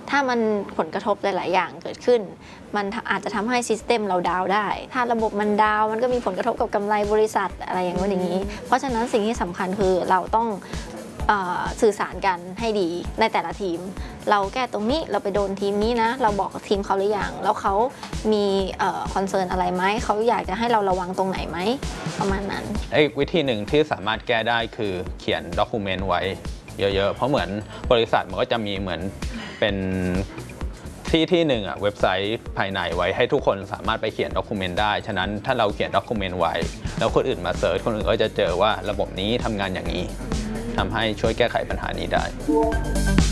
ถ้ามันผลกระทบหลายๆอย่างเกิดขึ้นมันอาจจะทำให้ซิสเต็มเราดาวได้ถ้าระบบมันดาวมันก็มีผลกระทบกับกำไรบริษัทอะไรอย่างนี้เพราะฉะนั้นสิ่งที่สำคัญคือเราต้องสื่อสารกันให้ดีในแต่ละทีมเราแก้ตรงนี้เราไปโดนทีมนี้นะเราบอกกับทีมเขาหรือยังแล้วเขามีคอนเซิร์นอะไรไหมเขาอยากจะให้เราระวังตรงไหนไหมประมาณนั้นอีกวิธีหนึ่งที่สามารถแก้ได้คือเขียนด็อกิเมนต์ไว้เยอะๆเพราะเหมือนบริษัทมันก็จะมีเหมือนเป็นที่หนึ่งเว็บไซต์ภายในไว้ให้ทุกคนสามารถไปเขียนด็อกิเมนต์ได้ฉะนั้นถ้าเราเขียนด็อกิเมนต์ไว้แล้วคนอื่นมาเสิร์ชคนอื่นก็จะเจอว่าระบบนี้ทำงานอย่างนี้ทำให้ช่วยแก้ไขปัญหานี้ได้